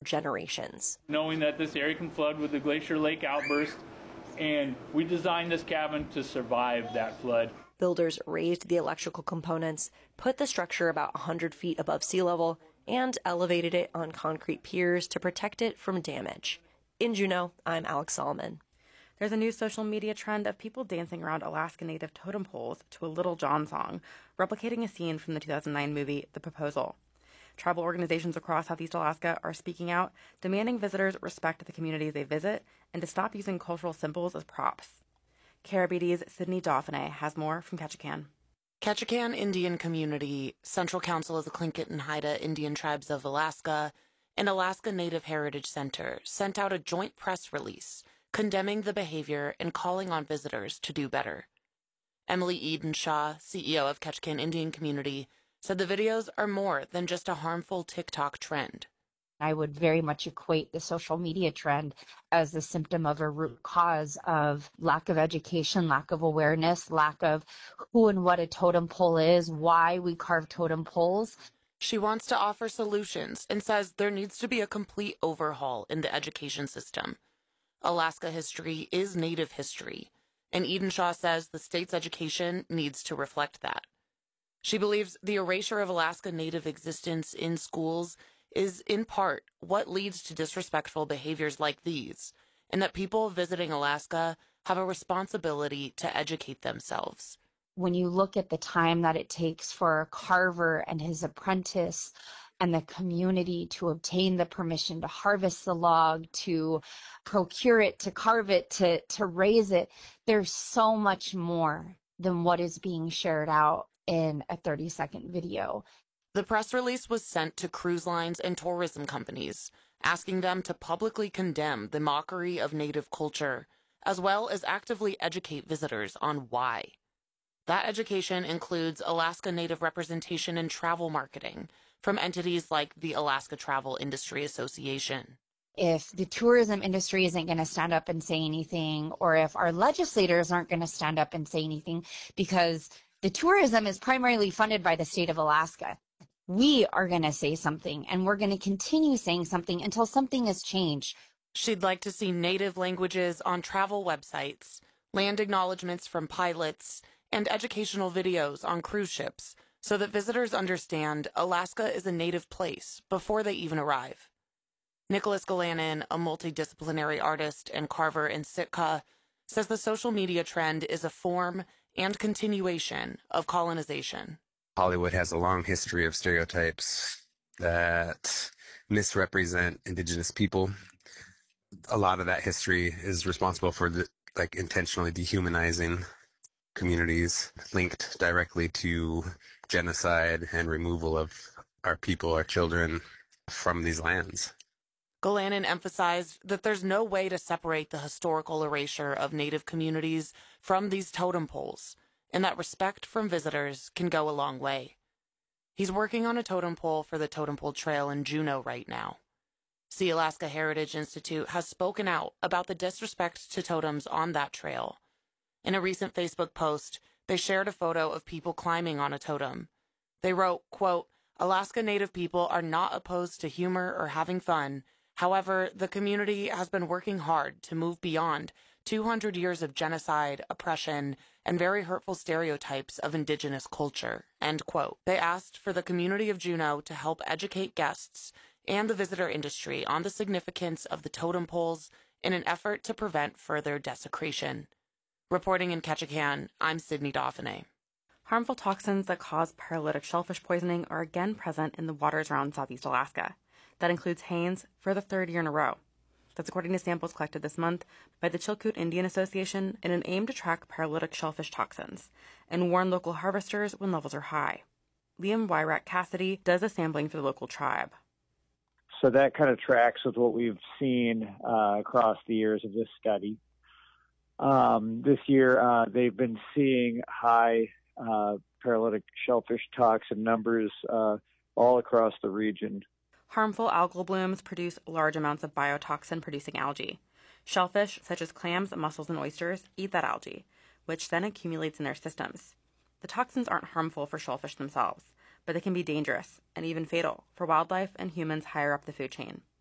generations. Knowing that this area can flood with the Glacier Lake outburst, and we designed this cabin to survive that flood. Builders raised the electrical components, put the structure about 100 feet above sea level, and elevated it on concrete piers to protect it from damage. In Juneau, I'm Alex Solomon. There's a new social media trend of people dancing around Alaska Native totem poles to a Little John song, replicating a scene from the 2009 movie The Proposal. Tribal organizations across Southeast Alaska are speaking out, demanding visitors respect the communities they visit and to stop using cultural symbols as props. KRBD's Sydney Dauphiné has more from Ketchikan. Ketchikan Indian Community, Central Council of the Tlingit and Haida Indian Tribes of Alaska, and Alaska Native Heritage Center sent out a joint press release condemning the behavior and calling on visitors to do better. Emily Edenshaw, CEO of Ketchikan Indian Community, said the videos are more than just a harmful TikTok trend. I would very much equate the social media trend as a symptom of a root cause of lack of education, lack of awareness, lack of who and what a totem pole is, why we carve totem poles. She wants to offer solutions and says there needs to be a complete overhaul in the education system. Alaska history is Native history, and Edenshaw says the state's education needs to reflect that. She believes the erasure of Alaska Native existence in schools is, in part, what leads to disrespectful behaviors like these, and that people visiting Alaska have a responsibility to educate themselves. When you look at the time that it takes for a carver and his apprentice and the community to obtain the permission to harvest the log, to procure it, to carve it, to raise it, there's so much more than what is being shared out in a 30-second video. The press release was sent to cruise lines and tourism companies, asking them to publicly condemn the mockery of Native culture, as well as actively educate visitors on why. That education includes Alaska Native representation in travel marketing from entities like the Alaska Travel Industry Association. If the tourism industry isn't going to stand up and say anything, or if our legislators aren't going to stand up and say anything, because the tourism is primarily funded by the state of Alaska, we are going to say something, and we're going to continue saying something until something has changed. She'd like to see Native languages on travel websites, land acknowledgments from pilots, and educational videos on cruise ships so that visitors understand Alaska is a Native place before they even arrive. Nicholas Galanin, a multidisciplinary artist and carver in Sitka, says the social media trend is a form and continuation of colonization. Hollywood has a long history of stereotypes that misrepresent Indigenous people. A lot of that history is responsible for intentionally dehumanizing communities linked directly to genocide and removal of our people, our children, from these lands. Galanin emphasized that there's no way to separate the historical erasure of Native communities from these totem poles, and that respect from visitors can go a long way. He's working on a totem pole for the Totem Pole Trail in Juneau right now. See Alaska Heritage Institute has spoken out about the disrespect to totems on that trail. In a recent Facebook post, they shared a photo of people climbing on a totem. They wrote, quote, "Alaska Native people are not opposed to humor or having fun. However, the community has been working hard to move beyond 200 years of genocide, oppression, and very hurtful stereotypes of Indigenous culture," end quote. They asked for the community of Juneau to help educate guests and the visitor industry on the significance of the totem poles in an effort to prevent further desecration. Reporting in Ketchikan, I'm Sydney Dauphiné. Harmful toxins that cause paralytic shellfish poisoning are again present in the waters around Southeast Alaska. That includes Haines for the third year in a row. That's according to samples collected this month by the Chilkoot Indian Association in an aim to track paralytic shellfish toxins and warn local harvesters when levels are high. Liam Wyrack Cassidy does the sampling for the local tribe. So that kind of tracks with what we've seen across the years of this study. This year, they've been seeing high paralytic shellfish toxin numbers all across the region. Harmful algal blooms produce large amounts of biotoxin-producing algae. Shellfish, such as clams, mussels, and oysters, eat that algae, which then accumulates in their systems. The toxins aren't harmful for shellfish themselves, but they can be dangerous and even fatal for wildlife and humans higher up the food chain.